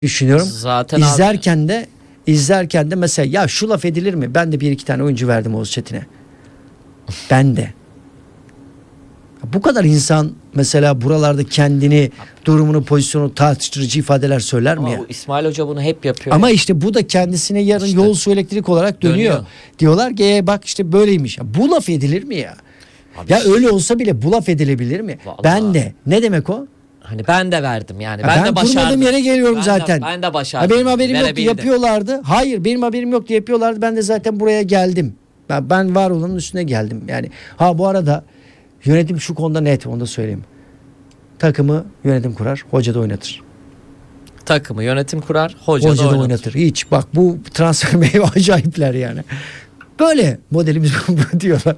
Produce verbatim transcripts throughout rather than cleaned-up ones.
düşünüyorum. Zaten izlerken abi... de izlerken de mesela ya şu laf edilir mi? Ben de bir iki tane oyuncu verdim Oğuz Çetin'e. Ben de. Bu kadar insan mesela buralarda kendini, durumunu, pozisyonu tartıştırıcı ifadeler söyler mi Ama ya? İsmail Hoca bunu hep yapıyor. Ama ya. işte bu da kendisine yarın İşte. yol su elektrik olarak dönüyor. Dönüyor. Diyorlar ki e, bak işte böyleymiş. Ya bu laf edilir mi ya? Abi Ya işte. öyle olsa bile bu laf edilebilir mi? Vallahi. Ben de. Ne demek o? Hani ben de verdim yani. Ya Ben, ben de başardım. kurmadığım yere geliyorum ben zaten. De, ben de Ya başardım. benim haberim yoktu, Verebildim. yapıyorlardı. Hayır, benim haberim yoktu, yapıyorlardı. Ben de zaten buraya geldim. Ben, ben var olanın üstüne geldim. Yani ha bu arada yönetim şu konuda net, onu da söyleyeyim. Takımı yönetim kurar, hoca da oynatır. Takımı yönetim kurar, hoca, Hoca da da oynatır. oynatır. Hiç bak bu transfer meyve acayipler yani. Böyle modelimiz bu diyorlar.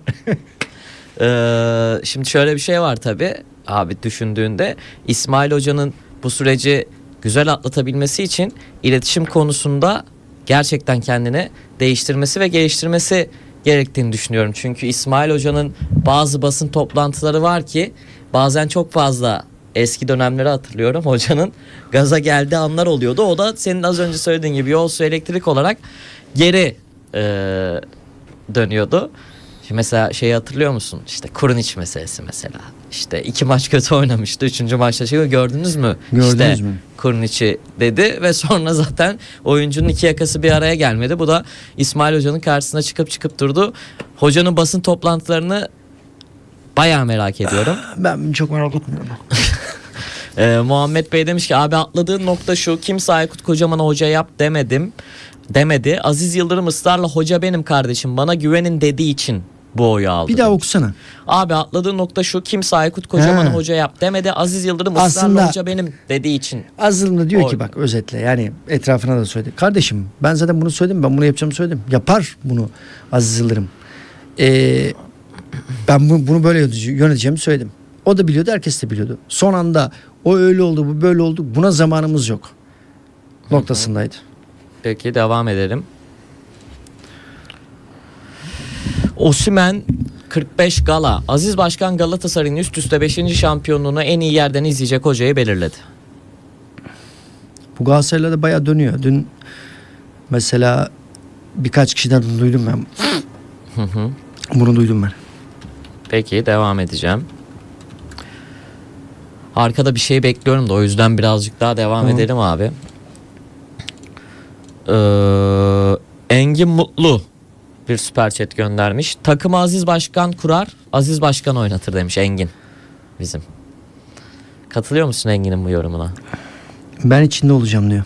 Ee, şimdi şöyle bir şey var tabii abi, düşündüğünde İsmail Hoca'nın bu süreci güzel atlatabilmesi için iletişim konusunda gerçekten kendini değiştirmesi ve geliştirmesi gerektiğini düşünüyorum. Çünkü İsmail Hoca'nın bazı basın toplantıları var ki bazen çok fazla, eski dönemleri hatırlıyorum, hocanın gaza geldiği anlar oluyordu. O da senin az önce söylediğin gibi yol su elektrik olarak geri e, dönüyordu. Şimdi mesela şeyi hatırlıyor musun? İşte Kurniç meselesi mesela. İşte iki maç kötü oynamıştı. Üçüncü maçta şey gördünüz mü? Gördünüz işte mü? Kurniç'i dedi ve sonra zaten oyuncunun iki yakası bir araya gelmedi. Bu da İsmail Hoca'nın karşısına çıkıp çıkıp durdu. Hocanın basın toplantılarını bayağı merak ediyorum. Ben çok merak etmiyorum. Ee, Muhammed Bey demiş ki abi atladığın nokta şu: kimse Aykut Kocaman'a hoca yap demedim demedi. Aziz Yıldırım ısrarla hoca benim kardeşim, bana güvenin dediği için bu oyu aldı. Bir daha demiş. okusana. Abi atladığın nokta şu: kimse Aykut Kocaman'a He. hoca yap demedi. Aziz Yıldırım ısrarla Aslında- hoca benim dediği için. Azılımda diyor ki Orada. bak özetle, yani etrafına da söyledi. Kardeşim ben zaten bunu söyledim, ben bunu yapacağımı söyledim. Yapar bunu Aziz Yıldırım. Ee, ben bu, bunu böyle yöneteceğimi söyledim. O da biliyordu, herkes de biliyordu. Son anda o öyle oldu, bu böyle oldu. Buna zamanımız yok noktasındaydı. Peki devam edelim. Osimhen kırk beş gala. Aziz Başkan Galatasaray'ın üst üste beşinci şampiyonluğunu en iyi yerden izleyecek hocayı belirledi. Bu Galatasaray'la da bayağı dönüyor. Dün mesela birkaç kişiden duydum ben. Hı hı. Bunu duydum ben. Peki devam edeceğim. Arkada bir şey bekliyorum da o yüzden birazcık daha devam Tamam. edelim abi. Ee, Engin Mutlu bir süper chat göndermiş. Takımı Aziz Başkan kurar, Aziz Başkan oynatır demiş Engin bizim. Katılıyor musun Engin'in bu yorumuna? Ben içinde olacağım diyor.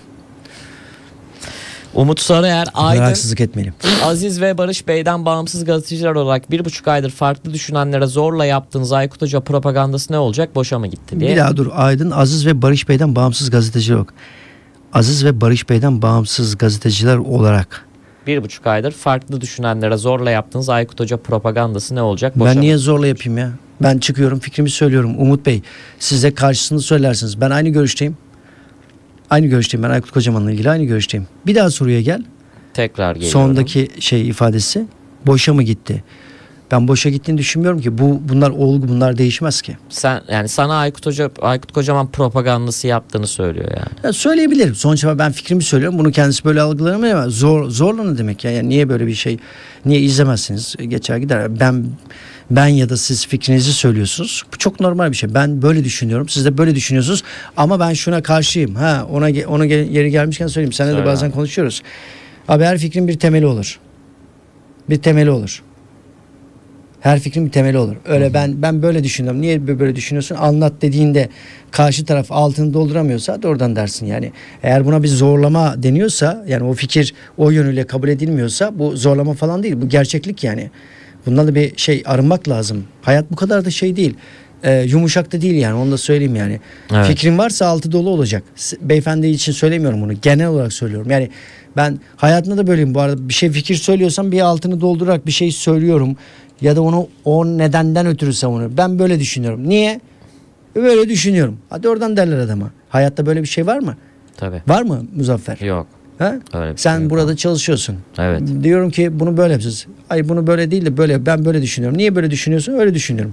Umut Sarıyer, Aydın, Haksızlık etmeyelim. Aziz ve Barış Bey'den bağımsız gazeteciler olarak bir buçuk aydır farklı düşünenlere zorla yaptığınız Aykut Hoca propagandası ne olacak? Boşa mı gitti diye. Bir daha dur. Aydın, Aziz ve Barış Bey'den bağımsız gazeteciler olarak. Aziz ve Barış Bey'den bağımsız gazeteciler olarak. Bir buçuk aydır farklı düşünenlere zorla yaptığınız Aykut Hoca propagandası ne olacak? Boşa Ben mı? niye zorla yapayım ya? Ben çıkıyorum, fikrimi söylüyorum. Umut Bey, siz de karşısını söylersiniz. Ben aynı görüşteyim. Aynı görüşteyim. Ben Aykut Kocaman'la ilgili aynı görüşteyim. Bir daha soruya gel. Tekrar geliyorum. Sondaki şey ifadesi boşa mı gitti? Ben boşa gittiğini düşünmüyorum ki. Bu bunlar olgu, bunlar değişmez ki. Sen yani sana Aykut Hoca, Aykut Kocaman propagandası yaptığını söylüyor yani. Ya söyleyebilirim. Sonuçta ben fikrimi söylüyorum. Bunu kendisi böyle algılamıyor ama zor zorla ne demek ya? Yani niye böyle bir şey? Niye izlemezsiniz? Geçer gider. Ben ben ya da siz fikrinizi söylüyorsunuz. Bu çok normal bir şey. Ben böyle düşünüyorum. Siz de böyle düşünüyorsunuz. Ama ben şuna karşıyım. Ha ona ona yeri gelmişken söyleyeyim. Seninle de Söyle bazen abi. konuşuyoruz. Abi her fikrin bir temeli olur. Bir temeli olur. Her fikrin bir temeli olur. Öyle Hı hı. ben ben böyle düşünüyorum. Niye böyle düşünüyorsun? Anlat dediğinde karşı taraf altını dolduramıyorsa doğrudan dersin. Yani eğer buna bir zorlama deniyorsa, yani o fikir o yönüyle kabul edilmiyorsa bu zorlama falan değil. Bu gerçeklik yani. Bundan da bir şey arınmak lazım. Hayat bu kadar da şey değil. Ee, yumuşak da değil yani, onu da söyleyeyim yani. Evet. Fikrin varsa altı dolu olacak. Beyefendi için söylemiyorum bunu. Genel olarak söylüyorum. Yani ben hayatımda da böyleyim bu arada. Bir şey fikir söylüyorsam bir altını doldurarak bir şey söylüyorum. Ya da onu o nedenden ötürü savunuyorum. Ben böyle düşünüyorum. Niye? Böyle düşünüyorum. Hadi oradan derler adama. Hayatta böyle bir şey var mı? Tabii. Var mı Muzaffer? Yok. Ha? Öyle bir Sen şey yok burada abi. çalışıyorsun. Evet. Diyorum ki bunu böyle yapacağız. Hayır bunu böyle değil de böyle, ben böyle düşünüyorum. Niye böyle düşünüyorsun? Öyle düşünüyorum.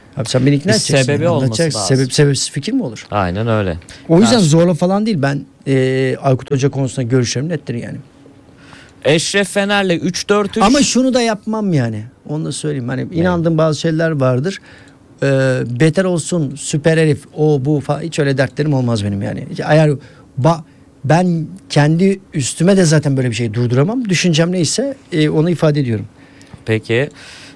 Abi sen beni ikna Bir edeceksin. sebebi yani, olması anlatacaksın. lazım. Sebep, sebepsiz fikir mi olur? Aynen öyle. O yüzden Karşı- zorla falan değil. Ben e, Aykut Hoca konusunda görüşlerim nettir yani. Eşref Fener'le üç dört üç. Ama şunu da yapmam yani. Onu da söyleyeyim. Hani inandığım bazı şeyler vardır. Ee, beter olsun, süper herif, o bu falan, hiç öyle dertlerim olmaz benim yani. Hiç ayar ba, ben kendi üstüme de zaten böyle bir şey durduramam. Düşüncem neyse e, onu ifade ediyorum. Peki.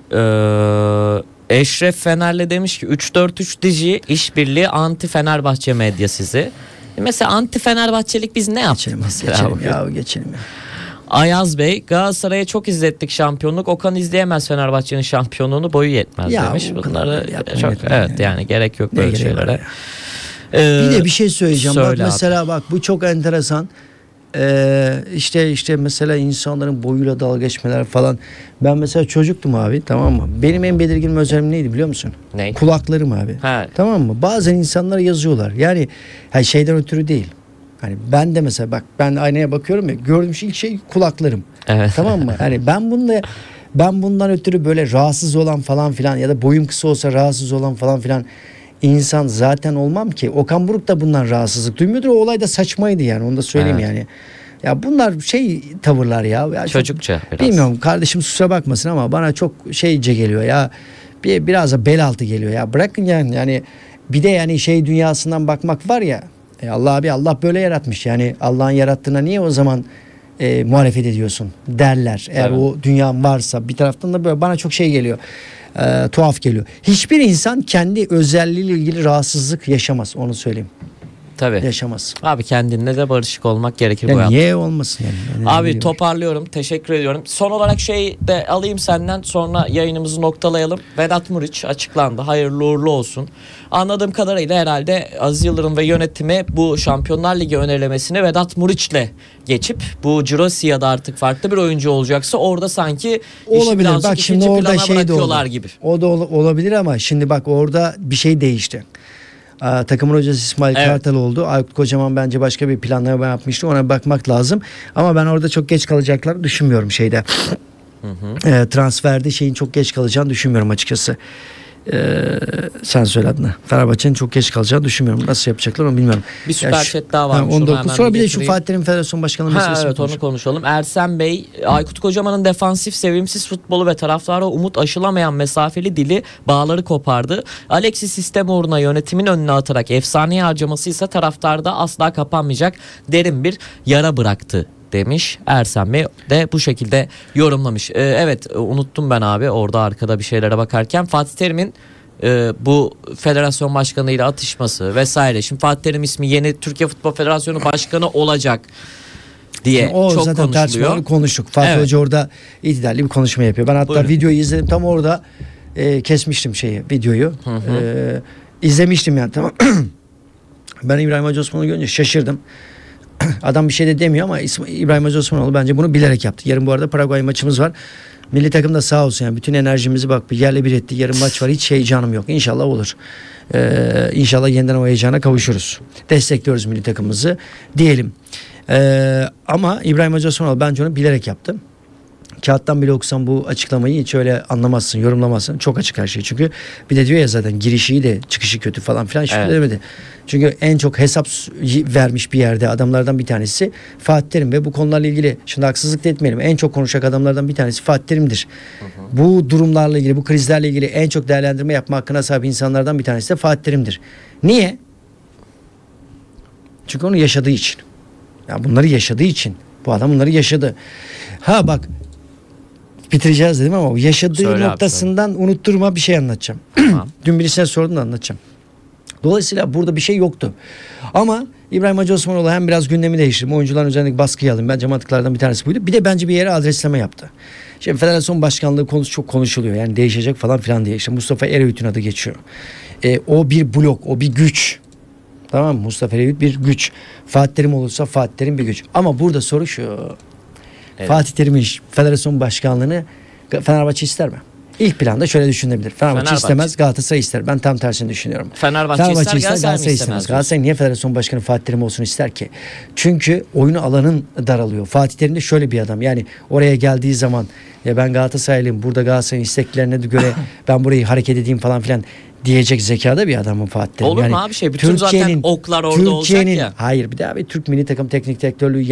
Ee, Eşref Fener'le demiş ki üç dört üç Digi işbirliği anti Fenerbahçe medya sizi. Mesela anti Fenerbahçelik biz ne yaptık Geçelim, mesela? geçelim bugün? ya, geçelim ya. Ayaz Bey, Galatasaray'a çok izlettik şampiyonluk. Okan izleyemez Fenerbahçe'nin şampiyonluğunu, boyu yetmez Ya, demiş. o kadar Bunları yapmayın, çok etmeyin evet yani. yani gerek yok Ne böyle gereği var şeylere. ya? Ee, Bir de bir şey söyleyeceğim. Bak söyle abi. mesela bak bu çok enteresan. Ee, işte işte mesela insanların boyuyla dalga geçmeler falan. Ben mesela çocuktum abi, tamam mı? Benim en belirgin özelliğim neydi biliyor musun? Ne? Kulaklarım abi. Ha. Tamam mı? Bazen insanlar yazıyorlar. Yani hani şeyden ötürü değil. Hani ben de mesela bak, ben aynaya bakıyorum ya, gördüğüm ilk şey kulaklarım. Evet. Tamam mı? Hani ben bunda ben bundan ötürü böyle rahatsız olan falan filan ya da boyum kısa olsa rahatsız olan falan filan insan zaten olmam ki. Okan Buruk da bundan rahatsızlık duymuyordur. O olay da saçmaydı yani. Onu da söyleyeyim Evet. yani. Ya bunlar şey tavırlar ya. ya çok- Çocukça biraz. Bilmiyorum, kardeşim kusura bakmasın ama bana çok şeyce geliyor ya. Bir, biraz da bel altı geliyor ya. Bırakın yani. Yani bir de yani şey dünyasından bakmak var ya. E Allah abi, Allah böyle yaratmış. Yani Allah'ın yarattığına niye o zaman e, muhalefet ediyorsun derler. Eğer Evet. o dünya varsa, bir taraftan da böyle bana çok şey geliyor. E, tuhaf geliyor. Hiçbir insan kendi özelliğiyle ilgili rahatsızlık yaşamaz. Onu söyleyeyim. Tabii. Yaşamaz. Abi kendinle de barışık olmak gerekir bu Yani hayatta. niye olmasın yani? Yani Abi bilmiyorum. toparlıyorum. Teşekkür ediyorum. Son olarak şey de alayım senden, sonra yayınımızı noktalayalım. Vedat Muriç açıklandı. Hayırlı uğurlu olsun. Anladığım kadarıyla herhalde Aziz Yıldırım ve yönetimi bu Şampiyonlar Ligi önerilemesini Vedat Muriç'le geçip bu Cirosi ya da artık farklı bir oyuncu olacaksa orada sanki işi Olabilir. birazcık Bak şimdi ikinci orada plana şey de bırakıyorlar oldu. gibi. O da ol- olabilir ama şimdi bak orada bir şey değişti. Aa, takımın hocası İsmail Evet. Kartal oldu. Aykut Kocaman bence başka bir planlama yapmıştı. Ona bakmak lazım. Ama ben orada çok geç kalacaklarını düşünmüyorum şeyde. Ee, transferde şeyin çok geç kalacağını düşünmüyorum açıkçası. Ee, sen söyle adını. Fenerbahçe'nin çok geç kalacağını düşünmüyorum. Nasıl yapacaklar onu bilmiyorum. Bir süper Ya şu- chat daha Ha, varmış. onu onu da hemen oku. Sonra bir de şu getireyim. Fatih Terim Federasyon Başkanı Ha, meselesini evet onu konuşalım. konuşalım. Ersen Bey, Aykut Kocaman'ın defansif, sevimsiz futbolu ve taraftara umut aşılamayan mesafeli dili bağları kopardı. Alexis sistem uğruna yönetimin önüne atarak efsane harcaması ise taraftarda asla kapanmayacak derin bir yara bıraktı demiş. Ersen Bey de bu şekilde yorumlamış. Ee, evet unuttum ben abi orada arkada bir şeylere bakarken Fatih Terim'in e, bu federasyon başkanı ile atışması vesaire. Şimdi Fatih Terim ismi yeni Türkiye Futbol Federasyonu Başkanı olacak diye O çok zaten konuşuluyor. tartışmaları konuştuk. Fatih Evet. Hoca orada itidalli bir konuşma yapıyor. Ben hatta Buyurun. videoyu izledim. Tam orada e, kesmiştim şeyi, videoyu. Hı hı. E, izlemiştim yani, tamam. Ben İbrahim Hacı Osman'ı görünce şaşırdım. Adam bir şey de demiyor ama İsm- İbrahim Hacı Osmanoğlu bence bunu bilerek yaptı. Yarın bu arada Paraguay maçımız var. Milli takım da sağ olsun yani, bütün enerjimizi bak bir yerle bir etti. Yarın maç var, hiç heyecanım yok. İnşallah olur. Ee, inşallah yeniden o heyecana kavuşuruz. Destekliyoruz milli takımımızı diyelim. Ee, ama İbrahim Hacı Osmanoğlu bence onu bilerek yaptı. Kağıttan bile okusan bu açıklamayı hiç öyle anlamazsın, yorumlamazsın. Çok açık her şey. Çünkü bir de diyor ya zaten girişi de çıkışı kötü falan filan, hiç Evet. demedi. Çünkü en çok hesap s- vermiş bir yerde adamlardan bir tanesi Fatih Terim ve bu konularla ilgili, şimdi haksızlık da etmeyelim, en çok konuşacak adamlardan bir tanesi Fatih Terim'dir. Bu durumlarla ilgili, bu krizlerle ilgili en çok değerlendirme yapma hakkına sahip insanlardan bir tanesi de Fatih Terim'dir. Niye? Çünkü onu yaşadığı için. Ya bunları yaşadığı için. Bu adam bunları yaşadı. Ha bak, bitireceğiz dedim ama o yaşadığı Söyle abi, noktasından unutturma bir şey anlatacağım. Tamam. Dün birisine sordum da anlatacağım. Dolayısıyla burada bir şey yoktu. Ama İbrahim Hacı Osmanoğlu hem biraz gündemi değiştirdim. Oyuncuların üzerindeki baskıyı alayım. Bence mantıklardan bir tanesi buydu. Bir de bence bir yere adresleme yaptı. Şimdi federasyon başkanlığı konusu çok konuşuluyor. Yani değişecek falan filan diye. İşte Mustafa Ereğüt'ün adı geçiyor. E, o bir blok, o bir güç. Tamam mı? Mustafa Ereğüt bir güç. Fatih Terim olursa Fatih Terim bir güç. Ama burada soru şu. Evet. Fatih Terim'in federasyon başkanlığını Fenerbahçe ister mi? İlk planda şöyle düşünülebilir. Fenerbahçe, Fenerbahçe. istemez, Galatasaray ister. Ben tam tersini düşünüyorum. Fenerbahçe, ister, Galatasaray, Galatasaray mi istemez. istemez? Galatasaray niye federasyon başkanı Fatih Terim olsun ister ki? Çünkü oyunu alanın daralıyor. Fatih Terim de şöyle bir adam. Yani oraya geldiği zaman ya ben Galatasaraylıyım, burada Galatasaray'ın isteklerine de göre ben burayı hareket edeyim falan filan diyecek zekada bir adamın Fatih Terim. Olur mu abi şey? Bütün zaten oklar orada olacak Türkiye'nin, ya. hayır bir daha bir Türk milli takım teknik direktörlüğü